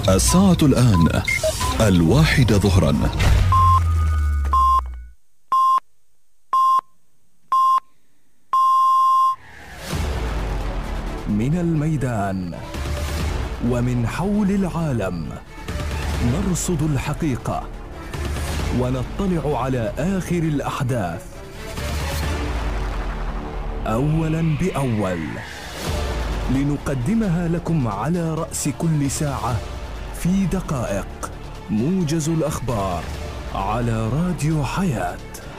الساعة الآن 1:00 ظهرا. من الميدان ومن حول العالم نرصد الحقيقة ونطلع على آخر الأحداث أولاً بأول، لنقدمها لكم على رأس كل ساعة في دقائق. موجز الأخبار على راديو حياة.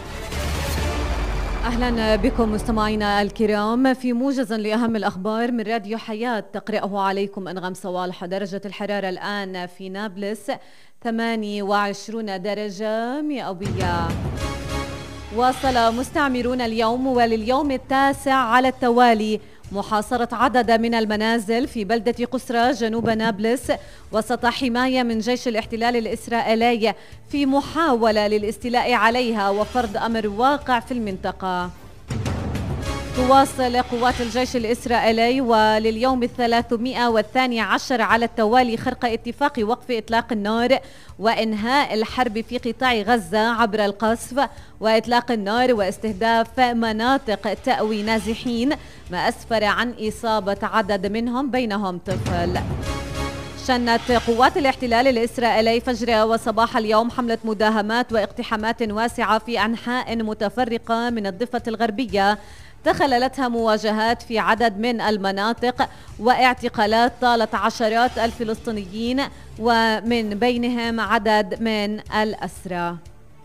أهلا بكم مستمعينا الكرام في موجز لأهم الأخبار من راديو حياة، تقرأه عليكم أنغام صوالح. درجة الحرارة الآن في نابلس 28 درجة مئوية. واصل مستعمرون اليوم ولليوم التاسع على التوالي محاصرة عدد من المنازل في بلدة قسرة جنوب نابلس وسط حماية من جيش الاحتلال الإسرائيلي في محاولة للاستيلاء عليها وفرض أمر واقع في المنطقة. تواصل قوات الجيش الإسرائيلي ولليوم 312 على التوالي خرق اتفاق وقف إطلاق النار وإنهاء الحرب في قطاع غزة عبر القصف وإطلاق النار واستهداف مناطق تأوي نازحين، ما أسفر عن إصابة عدد منهم بينهم طفل. شنت قوات الاحتلال الإسرائيلي فجر وصباح اليوم حملة مداهمات واقتحامات واسعة في أنحاء متفرقة من الضفة الغربية تخللتها مواجهات في عدد من المناطق واعتقالات طالت عشرات الفلسطينيين ومن بينهم عدد من الأسرى.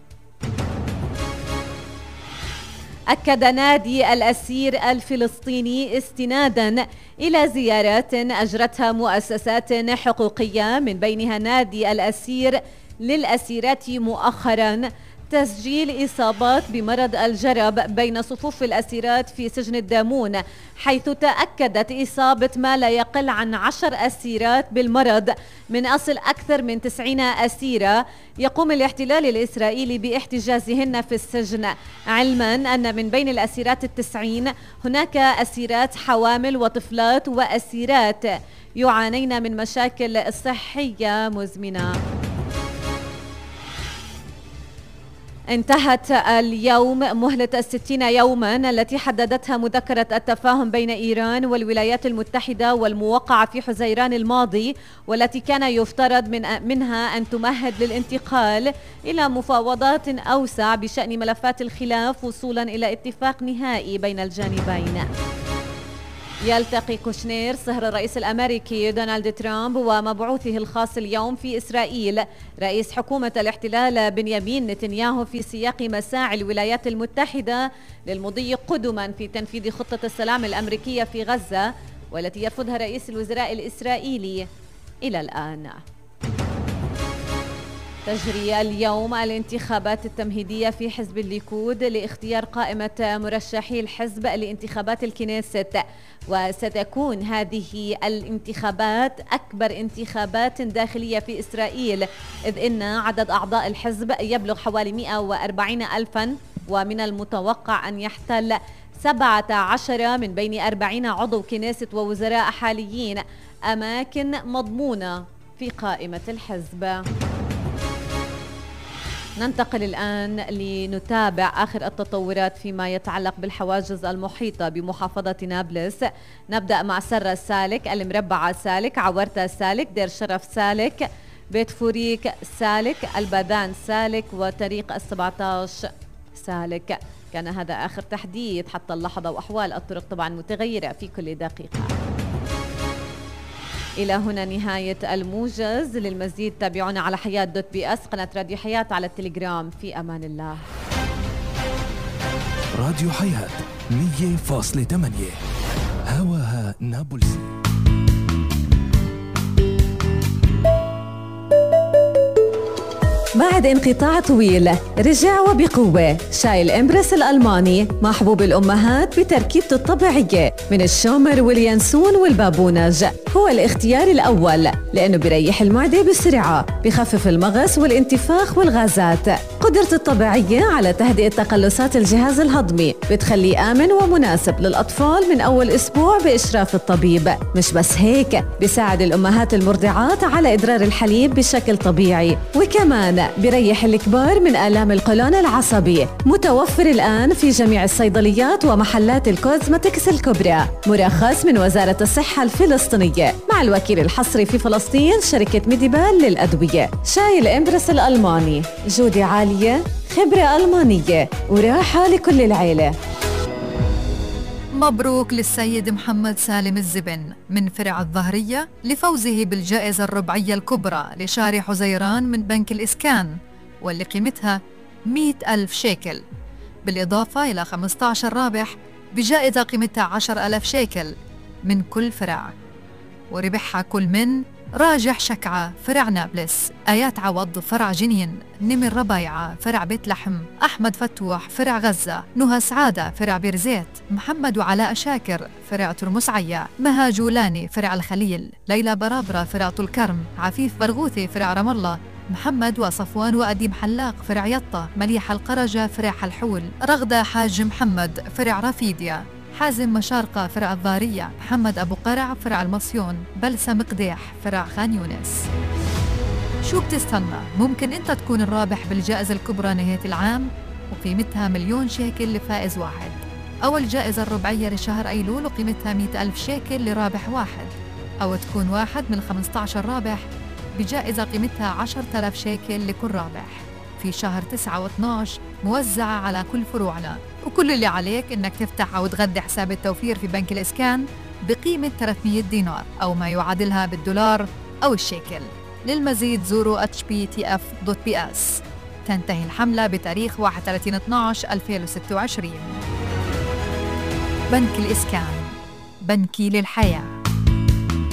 أكد نادي الأسير الفلسطيني استنادا إلى زيارات أجرتها مؤسسات حقوقية من بينها نادي الأسير للأسيرات مؤخرا تسجيل إصابات بمرض الجرب بين صفوف الأسيرات في سجن الدامون، حيث تأكدت إصابة ما لا يقل عن 10 أسيرات بالمرض من أصل أكثر من 90 أسيرة يقوم الاحتلال الإسرائيلي باحتجازهن في السجن، علما أن من بين الأسيرات 90 هناك أسيرات حوامل وطفلات وأسيرات يعانين من مشاكل صحية مزمنة. انتهت اليوم مهلة 60 يوما التي حددتها مذكرة التفاهم بين إيران والولايات المتحدة والموقعة في حزيران الماضي، والتي كان يفترض منها أن تمهد للانتقال إلى مفاوضات أوسع بشأن ملفات الخلاف وصولا إلى اتفاق نهائي بين الجانبين. يلتقي كوشنير صهر الرئيس الأمريكي دونالد ترامب ومبعوثه الخاص اليوم في إسرائيل رئيس حكومة الاحتلال بنيامين نتنياهو في سياق مساعي الولايات المتحدة للمضي قدما في تنفيذ خطة السلام الأمريكية في غزة، والتي يرفضها رئيس الوزراء الإسرائيلي إلى الآن. تجري اليوم الانتخابات التمهيدية في حزب الليكود لاختيار قائمة مرشحي الحزب لانتخابات الكنيست، وستكون هذه الانتخابات أكبر انتخابات داخلية في إسرائيل، إذ إن عدد أعضاء الحزب يبلغ حوالي 140 ألفا، ومن المتوقع أن يحتل 17 من بين 40 عضو كنيست ووزراء حاليين أماكن مضمونة في قائمة الحزب. ننتقل الآن لنتابع آخر التطورات فيما يتعلق بالحواجز المحيطة بمحافظة نابلس. نبدأ مع سرة سالك، المربعة سالك، عورتة سالك، دير شرف سالك، بيت فوريك سالك، البادان سالك، وطريق 17 سالك. كان هذا آخر تحديث حتى اللحظة، وأحوال الطرق طبعا متغيرة في كل دقيقة. إلى هنا نهاية الموجز. للمزيد تابعونا على حياة.بي اس، قناة راديو حياة على التليجرام. في أمان الله. راديو حياة 100.8 هواها نابلسي. بعد انقطاع طويل رجع وبقوة شاي الإمبرس الألماني محبوب الأمهات بتركيبته الطبيعية من الشومر واليانسون والبابونج. هو الاختيار الأول لأنه بيريح المعدة بسرعة، بخفف المغص والانتفاخ والغازات. قدرته الطبيعية على تهدئة تقلصات الجهاز الهضمي بتخليه آمن ومناسب للأطفال من أول أسبوع بإشراف الطبيب. مش بس هيك، بيساعد الأمهات المرضعات على إدرار الحليب بشكل طبيعي، وكمان بيريح الكبار من آلام القولون العصبي. متوفر الآن في جميع الصيدليات ومحلات الكوزمتكس الكبرى، مرخص من وزارة الصحة الفلسطينية مع الوكيل الحصري في فلسطين شركة ميديبال للأدوية. شاي الإمبرس الألماني، جودة عالية، خبرة ألمانية، وراحة لكل العيلة. مبروك للسيد محمد سالم الزبن من فرع الظهرية لفوزه بالجائزة الربعية الكبرى لشارع حزيران من بنك الإسكان، واللي قيمتها 100,000 شيكل، بالإضافة إلى 15 رابح بجائزة قيمتها 10,000 شيكل من كل فرع. وربحها كل من راجح شكعة فرع نابلس، آيات عوض فرع جنين، نمر ربايعة فرع بيت لحم، أحمد فتوح فرع غزة، نهى سعادة فرع بيرزيت، محمد وعلاء شاكر فرع ترمس عيا، مها جولاني فرع الخليل، ليلى برابرة فرع طول كرم، عفيف برغوثي فرع رام الله، محمد وصفوان وأديم حلاق فرع يطة، مليحة القرجة فرع حلحول، رغدة حاج محمد فرع رفيديا، حازم مشارقة فرع الضارية، محمد أبو قرع فرع المصيون، بلسم قديح فرع خان يونس. شو بتستنى؟ ممكن أنت تكون الرابح بالجائزة الكبرى نهاية العام وقيمتها 1,000,000 شيكل لفائز واحد، أو الجائزة الربعية لشهر أيلول وقيمتها 100,000 شيكل لرابح واحد، أو تكون واحد من 15 رابح بجائزة قيمتها 10,000 شيكل لكل رابح في شهر 9 و12 موزعة على كل فروعنا. وكل اللي عليك إنك تفتح أو تغذي حساب التوفير في بنك الإسكان بقيمة 300 دينار أو ما يعادلها بالدولار أو الشيكل. للمزيد زوروا hptf.bs. تنتهي الحملة بتاريخ 31/12/2026. بنك الإسكان، بنكي للحياة.